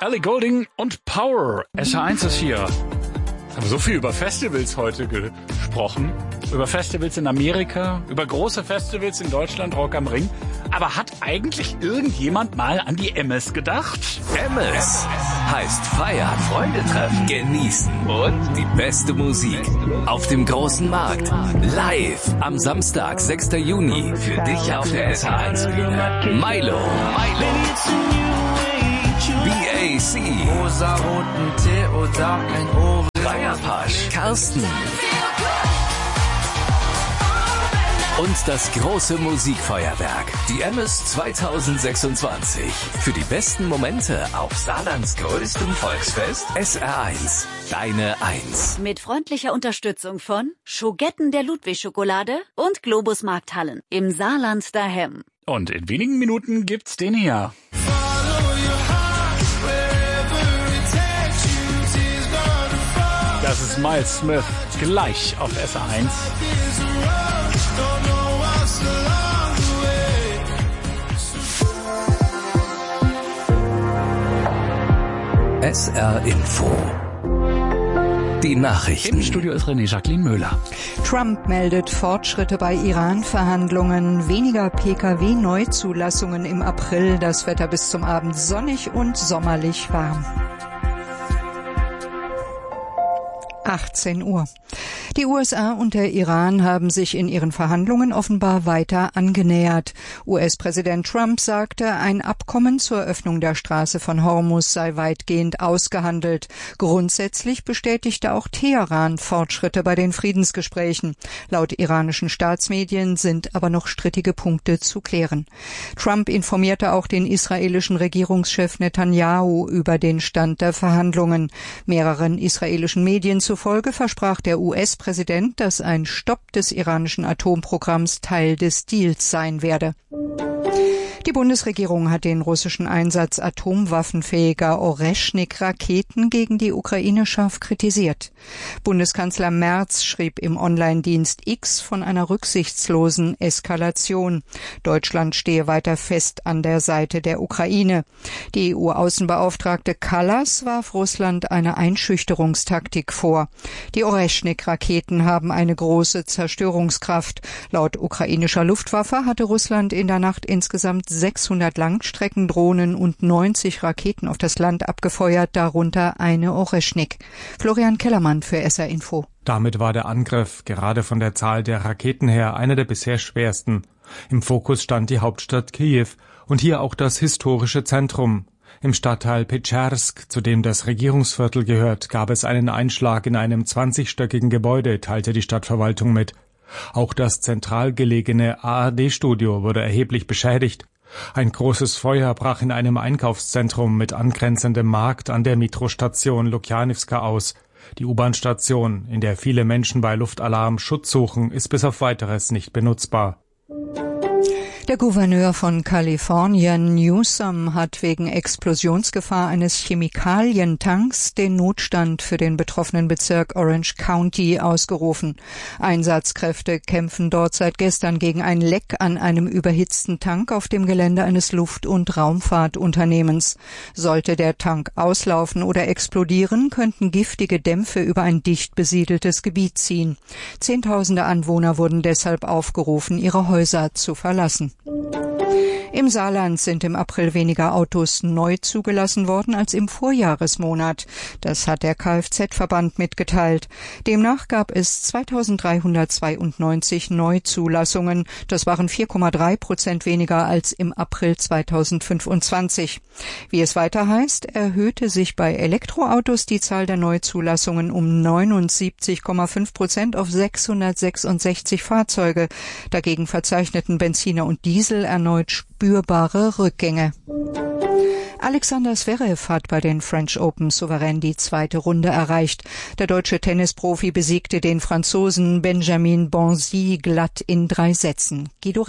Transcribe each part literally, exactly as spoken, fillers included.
Ellie Goulding und Power. S R eins ist hier. Wir haben so viel über Festivals heute gesprochen. Über Festivals in Amerika, über große Festivals in Deutschland, Rock am Ring. Aber hat eigentlich irgendjemand mal an die Emmys gedacht? Emmys heißt feiern, Freunde treffen, genießen und die beste Musik auf dem großen Markt. Live am Samstag, sechster Juni, für dich auf der S H eins Bühne. Milo, Milo, B A C, rosaroten Tee oder ein Ohr, Dreierpasch, Carsten und das große Musikfeuerwerk, die Emmys zwanzig sechsundzwanzig. Für die besten Momente auf Saarlands größtem Volksfest S R eins. Deine Eins. Mit freundlicher Unterstützung von Schogetten der Ludwig-Schokolade und Globus Markthallen im Saarland daheim. Und in wenigen Minuten gibt's den hier. Das ist Miles Smith, gleich auf S R eins. S R Info. Die Nachrichten. Im Studio ist René Jacqueline Möhler. Trump meldet Fortschritte bei Iran-Verhandlungen, weniger P K W-Neuzulassungen im April, das Wetter bis zum Abend sonnig und sommerlich warm. achtzehn Uhr. Die U S A und der Iran haben sich in ihren Verhandlungen offenbar weiter angenähert. U S-Präsident Trump sagte, ein Abkommen zur Öffnung der Straße von Hormuz sei weitgehend ausgehandelt. Grundsätzlich bestätigte auch Teheran Fortschritte bei den Friedensgesprächen. Laut iranischen Staatsmedien sind aber noch strittige Punkte zu klären. Trump informierte auch den israelischen Regierungschef Netanyahu über den Stand der Verhandlungen. Mehreren israelischen Medien zufolge versprach der U S-Präsident, dass ein Stopp des iranischen Atomprogramms Teil des Deals sein werde. Die Bundesregierung hat den russischen Einsatz atomwaffenfähiger Oreschnik-Raketen gegen die Ukraine scharf kritisiert. Bundeskanzler Merz schrieb im Online-Dienst X von einer rücksichtslosen Eskalation. Deutschland stehe weiter fest an der Seite der Ukraine. Die E U-Außenbeauftragte Kallas warf Russland eine Einschüchterungstaktik vor. Die Oreschnik-Raketen haben eine große Zerstörungskraft. Laut ukrainischer Luftwaffe hatte Russland in der Nacht insgesamt sechshundert Langstreckendrohnen und neunzig Raketen auf das Land abgefeuert, darunter eine Oreschnik. Florian Kellermann für S R Info. Damit war der Angriff gerade von der Zahl der Raketen her einer der bisher schwersten. Im Fokus stand die Hauptstadt Kiew und hier auch das historische Zentrum. Im Stadtteil Petschersk, zu dem das Regierungsviertel gehört, gab es einen Einschlag in einem zwanzigstöckigen Gebäude, teilte die Stadtverwaltung mit. Auch das zentral gelegene A R D-Studio wurde erheblich beschädigt. Ein großes Feuer brach in einem Einkaufszentrum mit angrenzendem Markt an der Metrostation Lukjanivska aus. Die U-Bahn-Station, in der viele Menschen bei Luftalarm Schutz suchen, ist bis auf Weiteres nicht benutzbar. Der Gouverneur von Kalifornien, Newsom, hat wegen Explosionsgefahr eines Chemikalientanks den Notstand für den betroffenen Bezirk Orange County ausgerufen. Einsatzkräfte kämpfen dort seit gestern gegen ein Leck an einem überhitzten Tank auf dem Gelände eines Luft- und Raumfahrtunternehmens. Sollte der Tank auslaufen oder explodieren, könnten giftige Dämpfe über ein dicht besiedeltes Gebiet ziehen. Zehntausende Anwohner wurden deshalb aufgerufen, ihre Häuser zu verlassen. Im Saarland sind im April weniger Autos neu zugelassen worden als im Vorjahresmonat. Das hat der Kfz-Verband mitgeteilt. Demnach gab es zweitausenddreihundertzweiundneunzig Neuzulassungen. Das waren vier Komma drei Prozent weniger als im April zweitausendfünfundzwanzig. Wie es weiter heißt, erhöhte sich bei Elektroautos die Zahl der Neuzulassungen um neunundsiebzig Komma fünf Prozent auf sechshundertsechsundsechzig Fahrzeuge. Dagegen verzeichneten Benziner und Diesel erneut spürbare Rückgänge. Alexander Zverev hat bei den French Open souverän die zweite Runde erreicht. Der deutsche Tennisprofi besiegte den Franzosen Benjamin Bonzi glatt in drei Sätzen. Guido Ringel.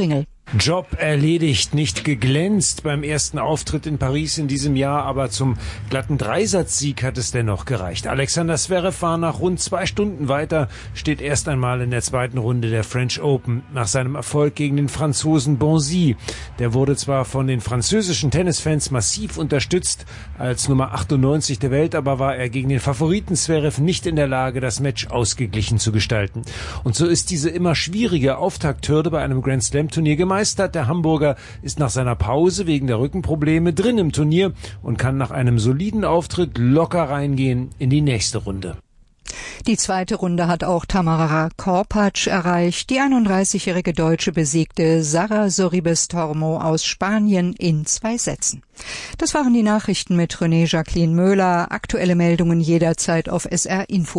Job erledigt, nicht geglänzt beim ersten Auftritt in Paris in diesem Jahr, aber zum glatten Dreisatzsieg hat es dennoch gereicht. Alexander Zverev war nach rund zwei Stunden weiter, steht erst einmal in der zweiten Runde der French Open nach seinem Erfolg gegen den Franzosen Bonzi. Der wurde zwar von den französischen Tennisfans massiv unterstützt als Nummer achtundneunzig der Welt, aber war er gegen den Favoriten Zverev nicht in der Lage, das Match ausgeglichen zu gestalten. Und so ist diese immer schwierige Auftakthürde bei einem Grand Slam Turnier gemeistert. Der Hamburger ist nach seiner Pause wegen der Rückenprobleme drin im Turnier und kann nach einem soliden Auftritt locker reingehen in die nächste Runde. Die zweite Runde hat auch Tamara Korpatsch erreicht. Die einunddreißigjährige Deutsche besiegte Sara Sorribes Tormo aus Spanien in zwei Sätzen. Das waren die Nachrichten mit René Jacqueline Möhler. Aktuelle Meldungen jederzeit auf S R Info.